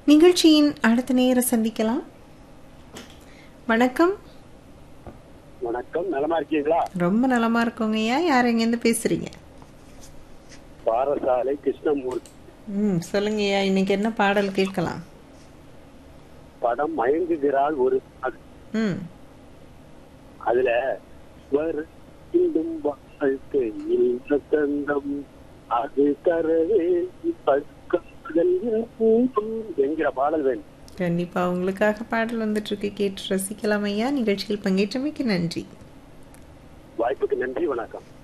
நிகழ்ச்சியின் அடுத்த நேர சந்திக்கலாம். வணக்கம். வணக்கம், நலமா இருக்கீங்களா? ரொம்ப நலமா இருக்கோங்கய்யா. யார் எங்கேருந்து பேசுறீங்க? பாரசாலை கிருஷ்ணமூர்த்தி. சொல்லுங்கய்யா, இன்னைக்கு என்ன பாடல் கேட்கலாம்? படம் மயங்குகிறாள் ஒரு நாள். அதுல வருந்தும் வாழ்க்கையில் வசந்தம் அது தரவே பக்கங்கள் என்கிற பாடல் வேணும். கண்டிப்பா உங்களுக்காக பாடல் வந்துட்டு இருக்கு, கேட்டு ரசிக்கலாம் ஐயா. நிகழ்ச்சியில் பங்கேற்றமைக்கு நன்றி. வாய்ப்புக்கு நன்றி, வணக்கம்.